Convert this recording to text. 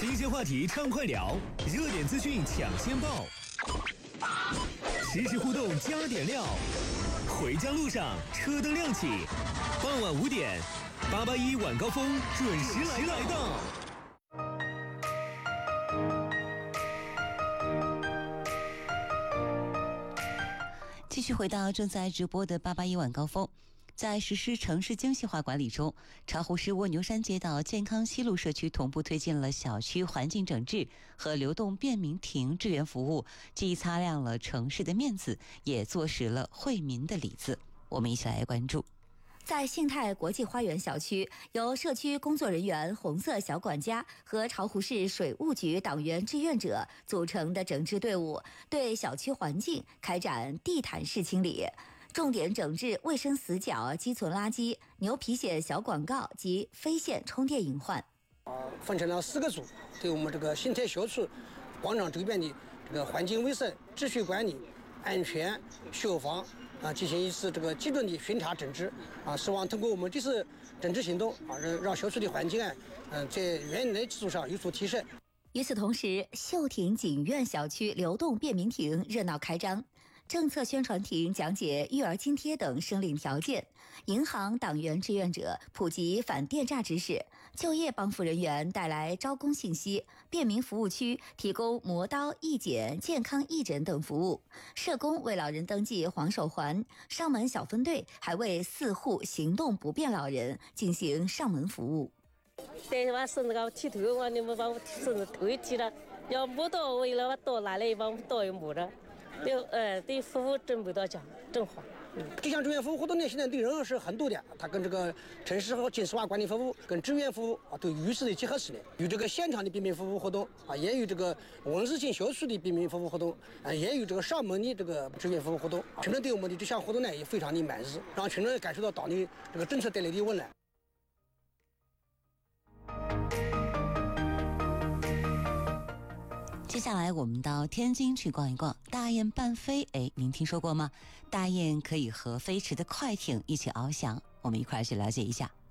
新鲜话题畅快聊，热点资讯抢先报，实时互动加点料。回家路上车灯亮起，傍晚5点，881晚高峰准时来到。 继续回到正在直播的881晚高峰。在实施城市精细化管理中，巢湖市蜗牛山街道健康西路社区同步推进了小区环境整治和流动便民亭志愿服务，既擦亮了城市的面子，也坐实了惠民的里子。我们一起来关注。 在信泰国际花园小区，由社区工作人员、红色小管家和巢湖市水务局党员志愿者组成的整治队伍，对小区环境开展地毯式清理，重点整治卫生死角、积存垃圾、牛皮癣小广告及非线充电隐患。 分成了4个组，对我们这个信泰小区广场周边的这个环境卫生、秩序管理、安全、消防进行一次这个集中的巡查整治希望通过我们这次整治行动让小区的环境在原来基础上有所提升。 与此同时，秀亭锦苑小区流动便民亭热闹开张，政策宣传亭讲解育儿津贴等申领条件，银行党员志愿者普及反电诈知识，就业帮扶人员带来招工信息，便民服务区提供磨刀、义检、健康义诊等服务，社工为老人登记黄手环，上门小分队还为4户行动不便老人进行上门服务。 带我孙子搞剃头，你们把我孙子头剃了，要没到为了我到哪里把我到又没了，对服务真不到讲，真好。 这项志愿服务活动呢，现在内容是很多的，它跟这个城市和精细化管理服务、跟志愿服务都与时的结合起来，有这个现场的便民服务活动也有这个文字性小区的便民服务活动也有这个上门的这个志愿服务活动。群众对我们的这项活动呢也非常的满意，让群众感受到党的这个政策带来的温暖。 接下来我们到天津去逛一逛。大雁伴飞，您听说过吗？大雁可以和飞驰的快艇一起翱翔，我们一块儿去了解一下。